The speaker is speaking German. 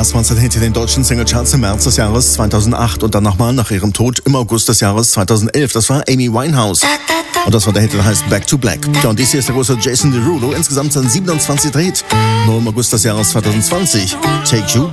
Erstmals ein Hit in den deutschen Singlecharts im März des Jahres 2008 und dann nochmal nach ihrem Tod im August des Jahres 2011. Das war Amy Winehouse. Und das war der Hit, der heißt Back to Black. Ja, und dies hier ist der große Jason Derulo. Insgesamt sind 27 Hits. Nur im August des Jahres 2020. Take You